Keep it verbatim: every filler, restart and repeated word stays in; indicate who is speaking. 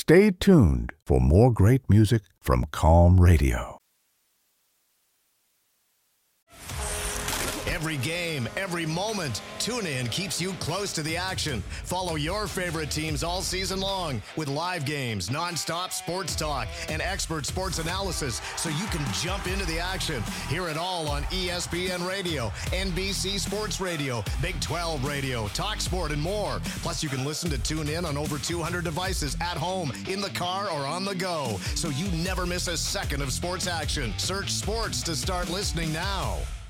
Speaker 1: Stay tuned for more great music from Calm Radio.
Speaker 2: Every game, every moment, TuneIn keeps you close to the action. Follow your favorite teams all season long with live games, nonstop sports talk, and expert sports analysis so you can jump into the action. Hear it all on E S P N Radio, N B C Sports Radio, Big twelve Radio, TalkSport, and more. Plus, you can listen to TuneIn on over two hundred devices at home, in the car, or on the go, so you never miss a second of sports action. Search sports to start listening now.